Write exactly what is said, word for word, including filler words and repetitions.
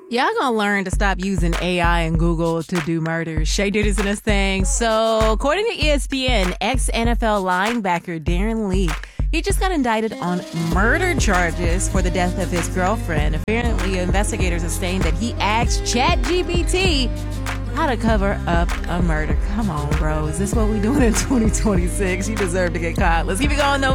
Y'all gonna learn to stop using A I and Google to do murders. Shay Diddy's in this thing. So, according to E S P N, ex-N F L linebacker Darren Lee, he just got indicted on murder charges for the death of his girlfriend. Apparently, investigators are saying that he asked ChatGPT how to cover up a murder. Come on, bro. Is this what we doing in twenty twenty-six? You deserve to get caught. Let's keep it going, though.